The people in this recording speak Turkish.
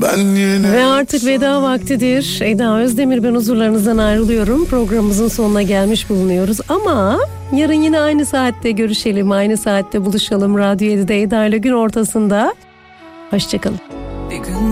Ve artık veda vaktidir. Eda Özdemir ben huzurlarınızdan ayrılıyorum. Programımızın sonuna gelmiş bulunuyoruz. Ama yarın yine aynı saatte görüşelim. Aynı saatte buluşalım. Radyo 7'de Eda ile gün ortasında. Hoşçakalın.